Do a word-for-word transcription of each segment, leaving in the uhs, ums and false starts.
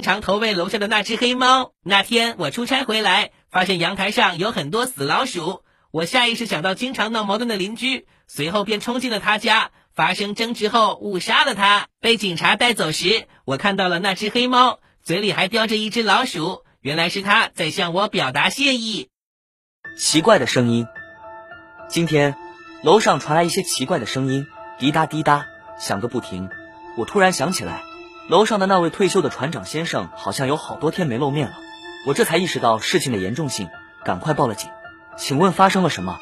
常投喂楼下的那只黑猫。那天我出差回来，发现阳台上有很多死老鼠，我下意识想到经常闹矛盾的邻居，随后便冲进了他家，发生争执后误杀了他。被警察带走时，我看到了那只黑猫，嘴里还叼着一只老鼠，原来是他在向我表达谢意。 奇怪的声音。今天楼上传来一些奇怪的声音，滴答滴答响个不停。我突然想起来，楼上的那位退休的船长先生好像有好多天没露面了。我这才意识到事情的严重性，赶快报了警。请问发生了什么？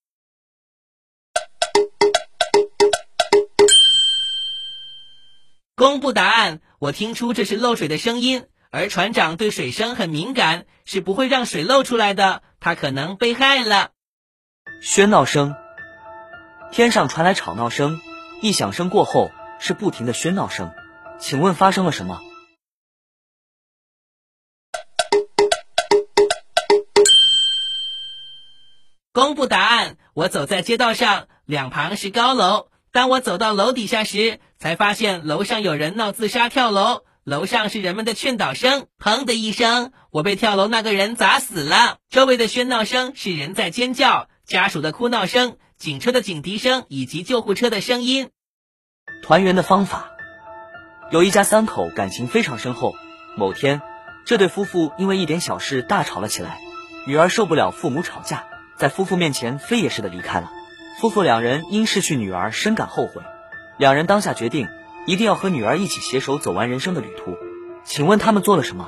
公布答案，我听出这是漏水的声音，而船长对水声很敏感，是不会让水漏出来的，他可能被害了。 喧闹声。天上传来吵闹声，一响声过后是不停的喧闹声。请问发生了什么？ 公布答案，我走在街道上，两旁是高楼。当我走到楼底下时，才发现楼上有人闹自杀跳楼，楼上是人们的劝导声。砰的一声，我被跳楼那个人砸死了。周围的喧闹声是人在尖叫，家属的哭闹声，警车的警笛声以及救护车的声音。 团圆的方法。有一家三口感情非常深厚，某天这对夫妇因为一点小事大吵了起来，女儿受不了父母吵架，在夫妇面前飞也似的离开了。夫妇两人因失去女儿深感后悔，两人当下决定一定要和女儿一起携手走完人生的旅途。请问他们做了什么？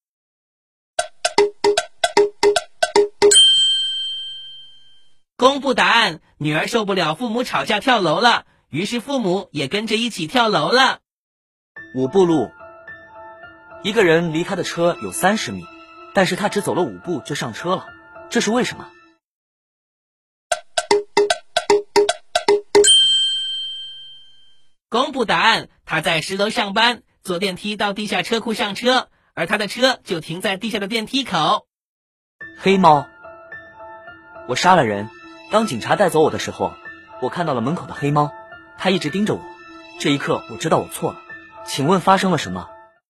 公布答案，女儿受不了父母吵架跳楼了，于是父母也跟着一起跳楼了。 五步路。一个人离他的车有三十米，但是他只走了五步就上车了，这是为什么？ 公布答案，他在十楼上班，坐电梯到地下车库上车，而他的车就停在地下的电梯口。 黑猫。我杀了人，当警察带走我的时候，我看到了门口的黑猫，它一直盯着我，这一刻我知道我错了。请问发生了什么？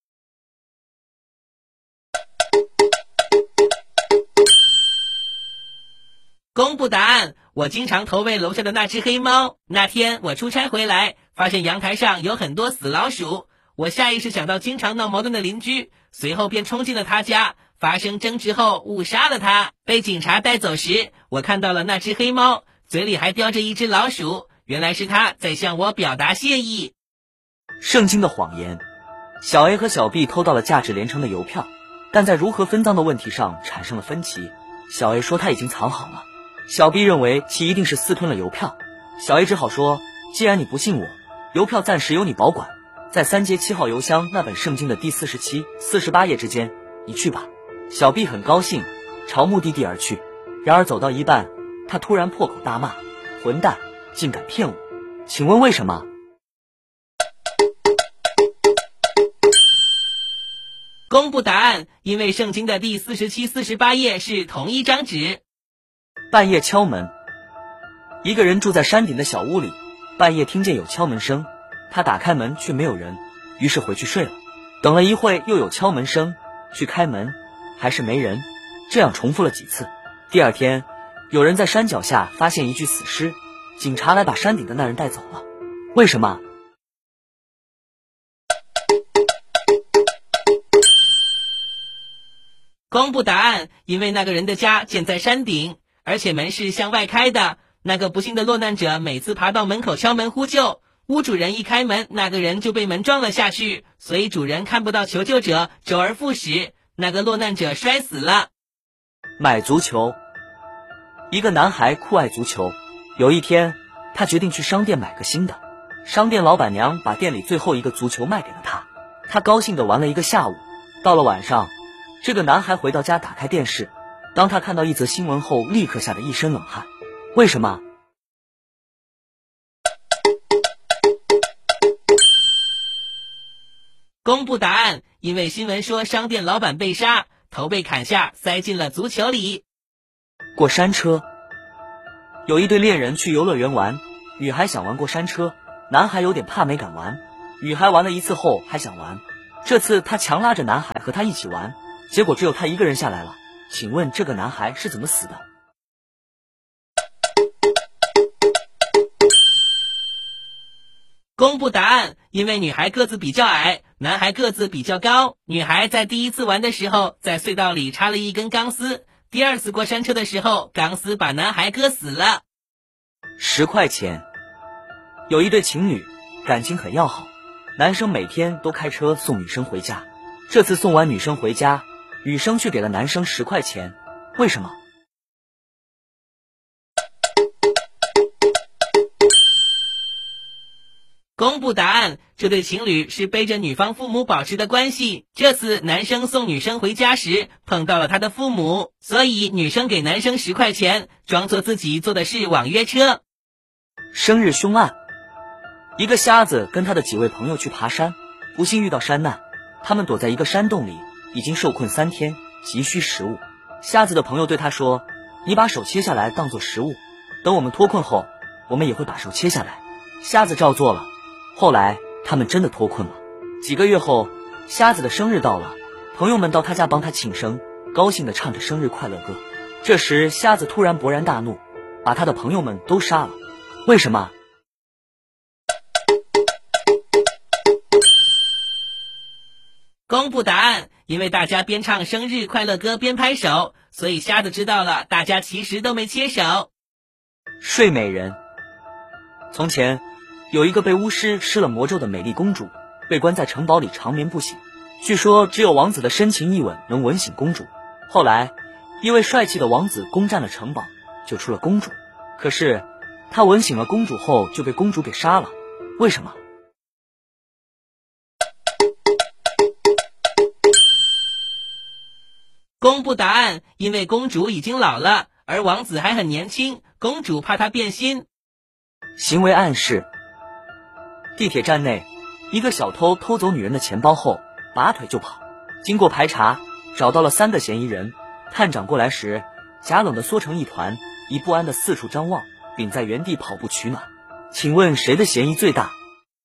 公布答案，我经常投喂楼下的那只黑猫。那天我出差回来，发现阳台上有很多死老鼠，我下意识想到经常闹矛盾的邻居，随后便冲进了他家，发生争执后误杀了他。被警察带走时，我看到了那只黑猫，嘴里还叼着一只老鼠，原来是他在向我表达谢意。 圣经的谎言。小 A 和小 B 偷到了价值连城的邮票，但在如何分赃的问题上产生了分歧。小 A 说他已经藏好了，小 B 认为其一定是私吞了邮票。小 A 只好说，既然你不信我，邮票暂时由你保管，在三街七号邮箱那本圣经的第四十七、四十八页之间，你去吧。小 B 很高兴，朝目的地而去。然而走到一半，他突然破口大骂，混蛋，竟敢骗我！请问为什么？ 公布答案，因为圣经的第四十七、四十八页是同一张纸。 半夜敲门。一个人住在山顶的小屋里，半夜听见有敲门声，他打开门却没有人，于是回去睡了。等了一会又有敲门声，去开门还是没人，这样重复了几次。第二天有人在山脚下发现一具死尸，警察来把山顶的那人带走了。为什么？ 公布答案，因为那个人的家建在山顶，而且门是向外开的。那个不幸的落难者每次爬到门口敲门呼救，屋主人一开门，那个人就被门撞了下去，所以主人看不到求救者，周而复始，那个落难者摔死了。 买足球。一个男孩酷爱足球，有一天他决定去商店买个新的，商店老板娘把店里最后一个足球卖给了他，他高兴地玩了一个下午。到了晚上，这个男孩回到家打开电视，当他看到一则新闻后，立刻吓得一身冷汗。为什么？ 公布答案，因为新闻说商店老板被杀，头被砍下，塞进了足球里。 过山车。有一对恋人去游乐园玩，女孩想玩过山车，男孩有点怕没敢玩，女孩玩了一次后还想玩， 这次他强拉着男孩和他一起玩，结果只有他一个人下来了。请问这个男孩是怎么死的？ 公布答案，因为女孩个子比较矮，男孩个子比较高。女孩在第一次玩的时候，在隧道里插了一根钢丝，第二次过山车的时候，钢丝把男孩割死了。 十块钱。有一对情侣，感情很要好，男生每天都开车送女生回家。这次送完女生回家，女生却给了男生十块钱，为什么？ 公布答案，这对情侣是背着女方父母保持的关系。这次男生送女生回家时碰到了他的父母，所以女生给男生十块钱，装作自己坐的是网约车。 生日凶案。一个瞎子跟他的几位朋友去爬山，不幸遇到山难，他们躲在一个山洞里，已经受困三天，急需食物。瞎子的朋友对他说，你把手切下来当作食物，等我们脱困后，我们也会把手切下来。瞎子照做了，后来他们真的脱困了。几个月后，瞎子的生日到了，朋友们到他家帮他庆生，高兴地唱着生日快乐歌。这时瞎子突然勃然大怒，把他的朋友们都杀了。为什么？ 公布答案，因为大家边唱生日快乐歌边拍手，所以瞎子知道了大家其实都没切手。 睡美人。从前有一个被巫师施了魔咒的美丽公主，被关在城堡里长眠不醒。据说只有王子的深情一吻能吻醒公主。后来一位帅气的王子攻占了城堡，救出了公主。可是他吻醒了公主后就被公主给杀了，为什么？ 公布答案，因为公主已经老了，而王子还很年轻，公主怕他变心。 行为暗示。地铁站内，一个小偷偷走女人的钱包后拔腿就跑，经过排查找到了三个嫌疑人。探长过来时，假冷的缩成一团，以不安的四处张望，并在原地跑步取暖。请问谁的嫌疑最大？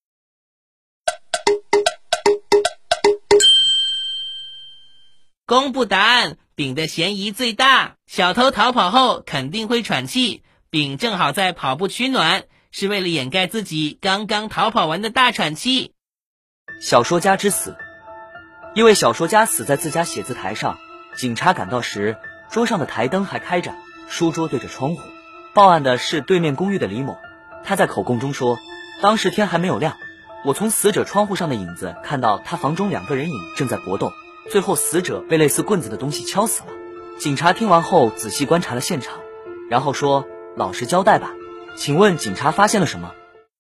公布答案，丙的嫌疑最大。小偷逃跑后肯定会喘气，丙正好在跑步取暖，是为了掩盖自己刚刚逃跑完的大喘气。 小说家之死。一位小说家死在自家写字台上，警察赶到时，桌上的台灯还开着，书桌对着窗户。报案的是对面公寓的李某，他在口供中说，当时天还没有亮，我从死者窗户上的影子看到他房中两个人影正在搏斗，最后死者被类似棍子的东西敲死了。警察听完后仔细观察了现场，然后说，老实交代吧。请问警察发现了什么？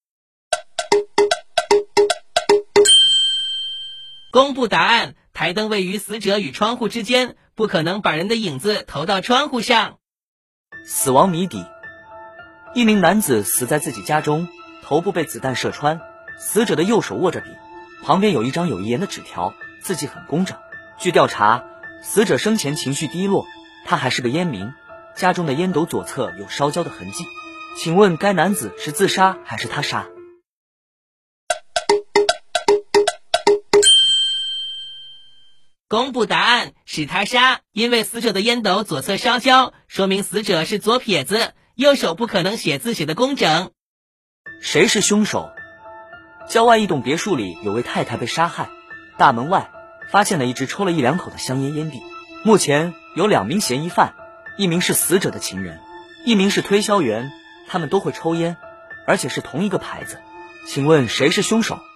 公布答案，台灯位于死者与窗户之间，不可能把人的影子投到窗户上。 死亡谜底。一名男子死在自己家中，头部被子弹射穿，死者的右手握着笔，旁边有一张有遗言的纸条，字迹很工整。据调查，死者生前情绪低落，他还是个烟民，家中的烟斗左侧有烧焦的痕迹。请问该男子是自杀还是他杀？ 公布答案，是他杀，因为死者的烟斗左侧烧焦，说明死者是左撇子，右手不可能写字写得工整。 谁是凶手？郊外一栋别墅里有位太太被杀害，大门外发现了一支抽了一两口的香烟烟蒂。目前有两名嫌疑犯，一名是死者的情人，一名是推销员，他们都会抽烟，而且是同一个牌子。请问谁是凶手？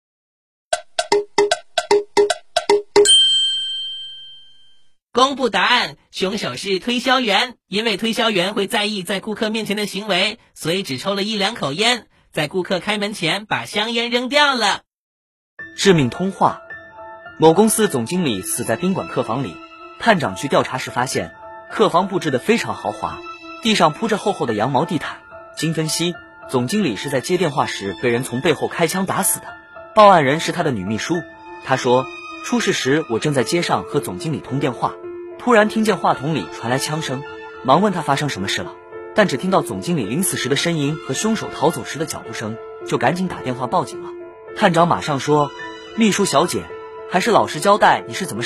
公布答案，凶手是推销员，因为推销员会在意在顾客面前的行为，所以只抽了一两口烟，在顾客开门前把香烟扔掉了。 致命通话。某公司总经理死在宾馆客房里，探长去调查时发现，客房布置得非常豪华，地上铺着厚厚的羊毛地毯。经分析，总经理是在接电话时被人从背后开枪打死的。报案人是他的女秘书，她说，出事时我正在街上和总经理通电话，突然听见话筒里传来枪声，忙问他发生什么事了，但只听到总经理临死时的呻吟和凶手逃走时的脚步声，就赶紧打电话报警了。探长马上说，秘书小姐， 还是老实交代你是怎么